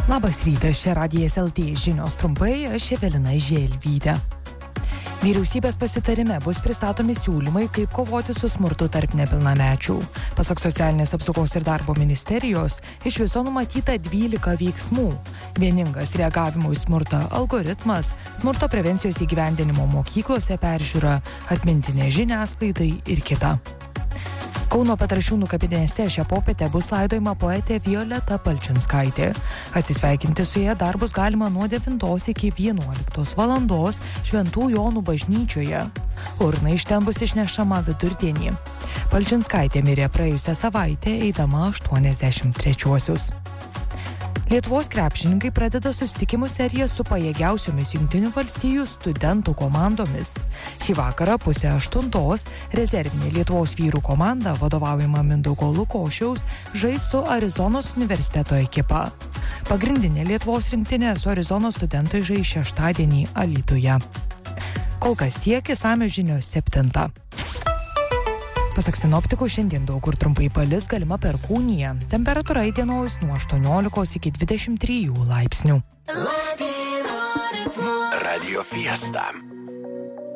Labas rytas, čia Radijas LT žinios trumpai, aš Evelina Želvytė. Vyriausybės pasitarime bus pristatomi siūlymai, kaip kovoti su smurtu tarp nepilnamečių. Pasak Socialinės apsaugos ir darbo ministerijos, iš viso numatyta 12 veiksmų. Vieningas reagavimo į smurtą algoritmas, smurto prevencijos įgyvendinimo mokyklose peržiūra, atmintinė žiniasklaidai ir kita. Kauno Petrašiūnų kapinėse šią popietę bus laidojama poetė Violeta Palčinskaitė. Atsisveikinti su ja dar bus galima nuo 9 iki 11 valandos Šventų Jonų bažnyčioje. Urna iš ten bus išnešama vidurdienį. Palčinskaitė mirė praėjusią savaitę, eidama 83-uosius. Lietuvos krepšininkai pradeda susitikimų seriją su pajėgiausiomis Jungtinių valstijų studentų komandomis. Šį vakarą 7:30 rezervinė Lietuvos vyrų komanda, vadovaujama Mindaugo Lukošiaus, žais su Arizonos universiteto ekipa. Pagrindinė Lietuvos rinktinė su Arizonos studentai žais šeštadienį Alytuje. Kol kas tiek, išsamios žinios 7. Pasak sinoptikų, šiandien daug kur trumpai palis, galima perkūnija. Temperatūra įdienojus nuo 18 iki 23 laipsnių. Radio Fiesta.